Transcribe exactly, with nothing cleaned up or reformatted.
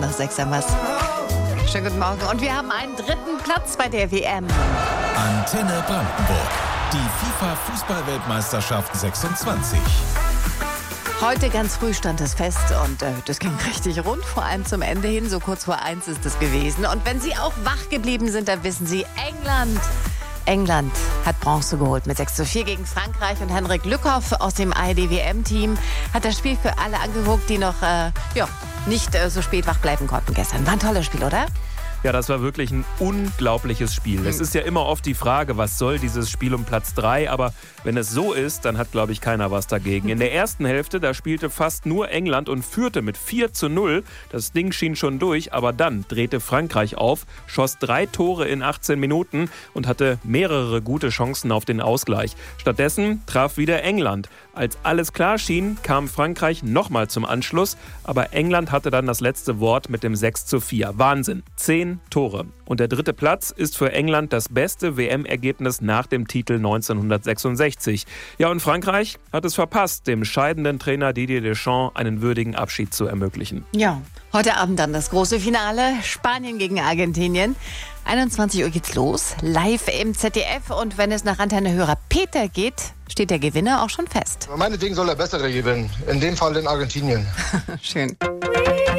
Nach sechs haben wir's. Schönen guten Morgen. Und wir haben einen dritten Platz bei der W M. Antenne Brandenburg. Die FIFA-Fußball-Weltmeisterschaft sechsundzwanzig. Heute ganz früh stand es fest und äh, das ging richtig rund, vor allem zum Ende hin. So kurz vor eins ist es gewesen. Und wenn Sie auch wach geblieben sind, dann wissen Sie, England... England hat Bronze geholt mit sechs zu vier gegen Frankreich und Henrik Lückhoff aus dem A R D W M-Team hat das Spiel für alle angeguckt, die noch äh, ja, nicht äh, so spät wach bleiben konnten gestern. War ein tolles Spiel, oder? Ja, das war wirklich ein unglaubliches Spiel. Es ist ja immer oft die Frage, was soll dieses Spiel um Platz drei? Aber wenn es so ist, dann hat, glaube ich, keiner was dagegen. In der ersten Hälfte, da spielte fast nur England und führte mit vier zu null. Das Ding schien schon durch, aber dann drehte Frankreich auf, schoss drei Tore in achtzehn Minuten und hatte mehrere gute Chancen auf den Ausgleich. Stattdessen traf wieder England. Als alles klar schien, kam Frankreich nochmal zum Anschluss, aber England hatte dann das letzte Wort mit dem sechs zu vier. Wahnsinn, zehn Tore. Und der dritte Platz ist für England das beste W M-Ergebnis nach dem Titel neunzehnhundertsechsundsechzig. Ja, und Frankreich hat es verpasst, dem scheidenden Trainer Didier Deschamps einen würdigen Abschied zu ermöglichen. Ja, heute Abend dann das große Finale, Spanien gegen Argentinien. einundzwanzig Uhr geht's los, live im Z D F. Und wenn es nach Antenne-Hörer Peter geht, steht der Gewinner auch schon fest. Meinetwegen soll der Bessere gewinnen, in dem Fall in Argentinien. Schön.